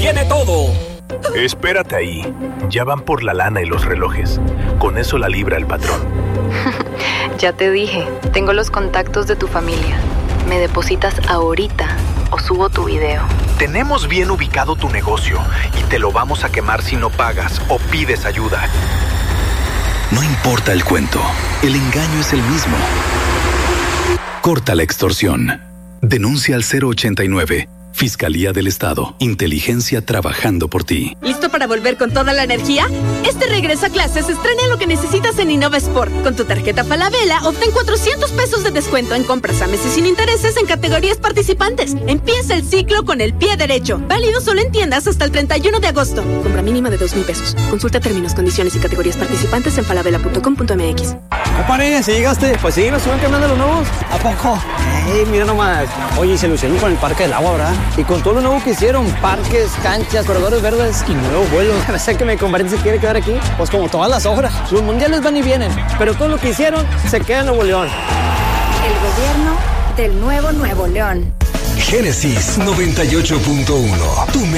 tiene todo. Espérate ahí. Ya van por la lana y los relojes. Con eso la libra el patrón. Ya te dije, tengo los contactos de tu familia. Me depositas ahorita o subo tu video. Tenemos bien ubicado tu negocio y te lo vamos a quemar si no pagas o pides ayuda. No importa el cuento, el engaño es el mismo. Corta la extorsión. Denuncia al 089. Fiscalía del Estado. Inteligencia trabajando por ti. ¿Listo para volver con toda la energía? Este regreso a clases estrena lo que necesitas en Innova Sport. Con tu tarjeta Falabella, obtén 400 pesos de descuento en compras a meses sin intereses en categorías participantes. Empieza el ciclo con el pie derecho. Válido solo en tiendas hasta el 31 de agosto. Compra mínima de 2,000 pesos. Consulta términos, condiciones y categorías participantes en falabella.com.mx. Compadre, ¿sí llegaste? Pues sí, me suben cambiando los nuevos. ¿A poco? Mira nomás. Oye, se lucieron con el Parque del Agua, ¿verdad? Y con todo lo nuevo que hicieron, parques, canchas, corredores verdes y nuevos vuelos. Sé que mi compadre se quiere quedar aquí, pues como todas las obras. Los mundiales van y vienen, pero todo lo que hicieron se queda en Nuevo León. El gobierno del nuevo Nuevo León. Génesis 98.1.